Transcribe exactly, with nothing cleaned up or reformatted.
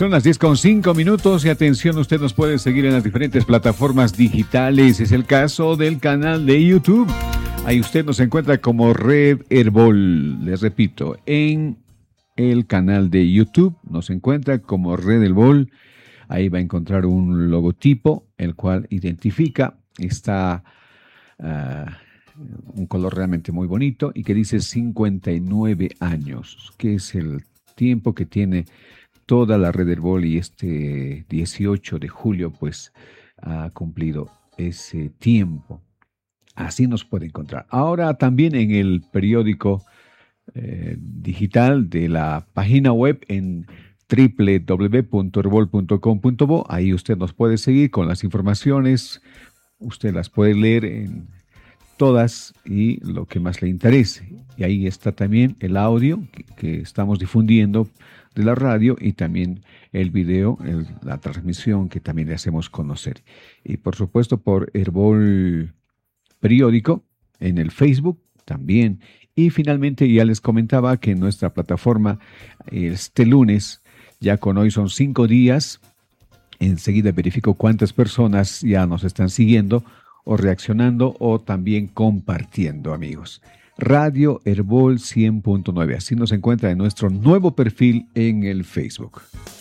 Son las diez con cinco minutos y atención, usted nos puede seguir en las diferentes plataformas digitales. Es el caso del canal de YouTube. Ahí usted nos encuentra como Red Herbol. Les repito, en el canal de YouTube nos encuentra como Red Herbol. Ahí va a encontrar un logotipo, el cual identifica, está uh, un color realmente muy bonito y que dice cincuenta y nueve años, que es el tiempo que tiene toda la Red Herbol, y este dieciocho de julio pues ha cumplido ese tiempo. Así nos puede encontrar. Ahora también en el periódico eh, digital de la página web en doble u doble u doble u punto herbol punto com punto bo. Ahí usted nos puede seguir con las informaciones. Usted las puede leer en todas y lo que más le interese. Y ahí está también el audio que, que estamos difundiendo de la radio, y también el video, el, la transmisión que también le hacemos conocer. Y por supuesto por Herbol Periódico en el Facebook también. Y finalmente ya les comentaba que en nuestra plataforma este lunes, ya con hoy son cinco días, enseguida verifico cuántas personas ya nos están siguiendo o reaccionando o también compartiendo, amigos. Radio Herbol cien punto nueve, así nos encuentra en nuestro nuevo perfil en el Facebook.